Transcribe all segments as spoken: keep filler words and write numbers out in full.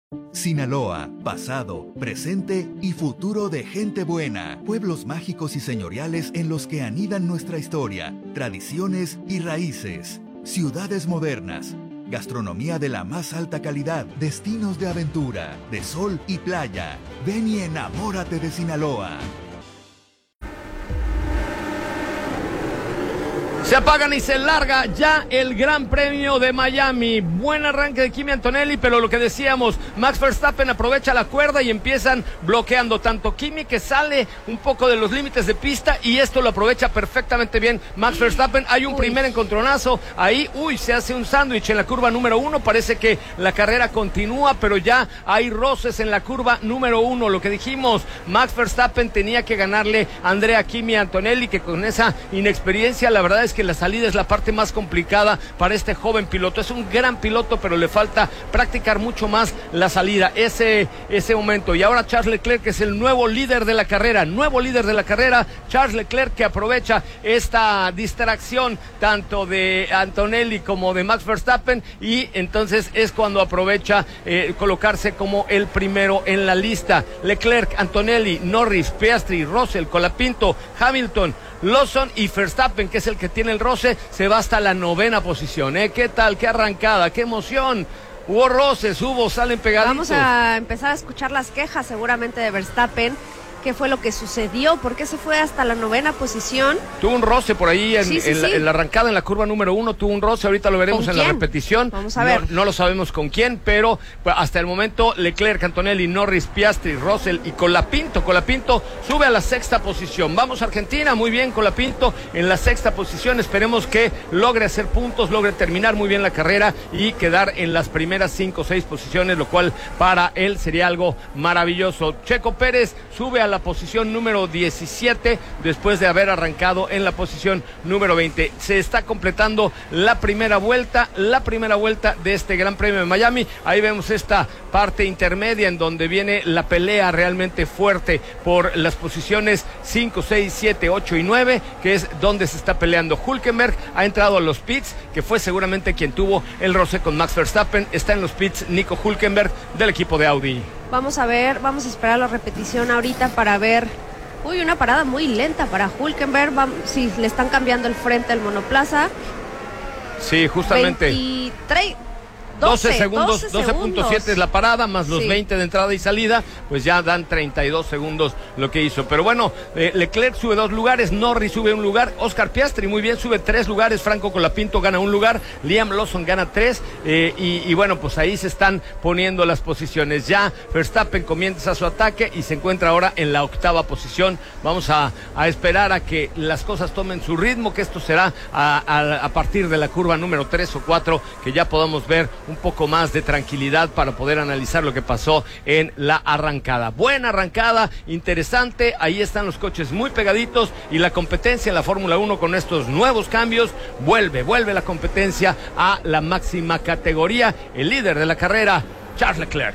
Sinaloa, pasado, presente y futuro de gente buena. Pueblos mágicos y señoriales en los que anidan nuestra historia, tradiciones y raíces. Ciudades modernas. Gastronomía de la más alta calidad, destinos de aventura, de sol y playa. Ven y enamórate de Sinaloa. Se apagan y se larga ya el Gran Premio de Miami. Buen arranque de Kimi Antonelli, pero lo que decíamos, Max Verstappen aprovecha la cuerda y empiezan bloqueando tanto Kimi, que sale un poco de los límites de pista, y esto lo aprovecha perfectamente bien Max Verstappen. Hay un uy. primer encontronazo ahí, uy, se hace un sándwich en la curva número uno. Parece que la carrera continúa, pero ya hay roces en la curva número uno. Lo que dijimos, Max Verstappen tenía que ganarle a Andrea Kimi Antonelli, que con esa inexperiencia, la verdad es que que la salida es la parte más complicada para este joven piloto. Es un gran piloto, pero le falta practicar mucho más la salida, ese, ese momento. Y ahora Charles Leclerc, que es el nuevo líder de la carrera, nuevo líder de la carrera, Charles Leclerc, que aprovecha esta distracción tanto de Antonelli como de Max Verstappen, y entonces es cuando aprovecha eh, colocarse como el primero en la lista. Leclerc, Antonelli, Norris, Piastri, Russell, Colapinto, Hamilton, Lawson y Verstappen, que es el que tiene el roce, se va hasta la novena posición. ¿eh? ¿Qué tal? ¿Qué arrancada? ¡Qué emoción! Hubo roces, hubo, salen pegaditos. Vamos a empezar a escuchar las quejas seguramente de Verstappen. ¿Qué fue lo que sucedió? ¿Por qué se fue hasta la novena posición? Tuvo un roce por ahí en, sí, sí, en, sí. La, en la arrancada, en la curva número uno, tuvo un roce, ahorita lo veremos en la repetición. Vamos a ver. No, no lo sabemos con quién, pero pues, hasta el momento Leclerc, Antonelli, Norris, Piastri, Russell y Colapinto. Colapinto sube a la sexta posición. Vamos a Argentina, muy bien Colapinto en la sexta posición. Esperemos que logre hacer puntos, logre terminar muy bien la carrera y quedar en las primeras cinco o seis posiciones, lo cual para él sería algo maravilloso. Checo Pérez sube a la posición número diecisiete después de haber arrancado en la posición número veinte. Se está completando la primera vuelta, la primera vuelta de este Gran Premio de Miami. Ahí vemos esta parte intermedia en donde viene la pelea realmente fuerte por las posiciones cinco, seis, siete, ocho y nueve, que es donde se está peleando. Hülkenberg ha entrado a los pits, que fue seguramente quien tuvo el roce con Max Verstappen. Está en los pits Nico Hülkenberg del equipo de Audi. Vamos a ver, vamos a esperar la repetición ahorita para ver. Uy, una parada muy lenta para Hülkenberg. Vamos, sí, le están cambiando el frente al monoplaza. Sí, justamente. veintitrés, doce segundos, doce punto siete es la parada, más los sí. veinte de entrada y salida, pues ya dan treinta y dos segundos lo que hizo. Pero bueno, eh, Leclerc sube dos lugares, Norris sube un lugar, Oscar Piastri muy bien sube tres lugares, Franco Colapinto gana un lugar, Liam Lawson gana tres, eh, y, y bueno, pues ahí se están poniendo las posiciones. Ya Verstappen comienza su ataque y se encuentra ahora en la octava posición. Vamos a, a esperar a que las cosas tomen su ritmo, que esto será a, a, a partir de la curva número tres o cuatro, que ya podamos ver un poco más de tranquilidad para poder analizar lo que pasó en la arrancada. Buena arrancada, interesante, ahí están los coches muy pegaditos y la competencia en la Fórmula uno con estos nuevos cambios, vuelve, vuelve la competencia a la máxima categoría. El líder de la carrera, Charles Leclerc.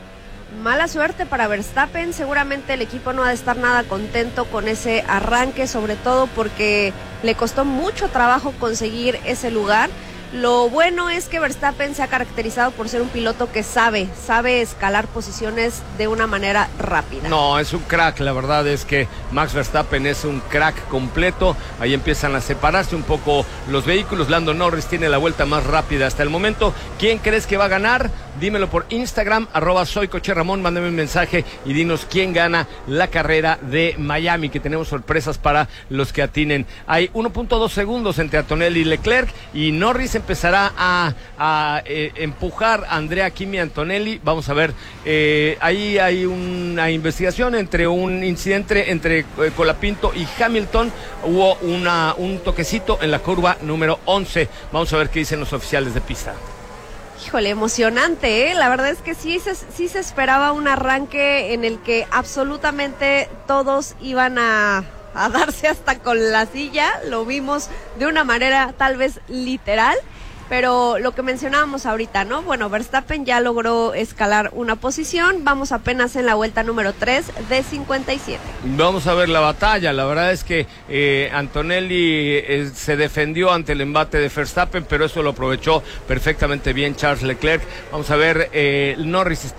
Mala suerte para Verstappen, seguramente el equipo no ha de estar nada contento con ese arranque, sobre todo porque le costó mucho trabajo conseguir ese lugar. Lo bueno es que Verstappen se ha caracterizado por ser un piloto que sabe, sabe escalar posiciones de una manera rápida. No, es un crack, la verdad es que Max Verstappen es un crack completo. Ahí empiezan a separarse un poco los vehículos. Lando Norris tiene la vuelta más rápida hasta el momento. ¿Quién crees que va a ganar? Dímelo por Instagram, arroba soy Coche Ramón, mándame un mensaje y dinos quién gana la carrera de Miami, que tenemos sorpresas para los que atinen. Hay uno punto dos segundos entre Antonelli y Leclerc, y Norris empezará a, a eh, empujar a Andrea Kimi Antonelli. Vamos a ver, eh, ahí hay una investigación entre un incidente entre eh, Colapinto y Hamilton. Hubo una, un toquecito en la curva número once. Vamos a ver qué dicen los oficiales de pista. Híjole, emocionante, ¿eh? La verdad es que sí se, sí se esperaba un arranque en el que absolutamente todos iban a, a darse hasta con la silla. Lo vimos de una manera tal vez literal, pero lo que mencionábamos ahorita, ¿no? Bueno, Verstappen ya logró escalar una posición, vamos apenas en la vuelta número tres de cincuenta y siete. Vamos a ver la batalla, la verdad es que eh, Antonelli eh, se defendió ante el embate de Verstappen, pero eso lo aprovechó perfectamente bien Charles Leclerc. Vamos a ver, eh, Norris está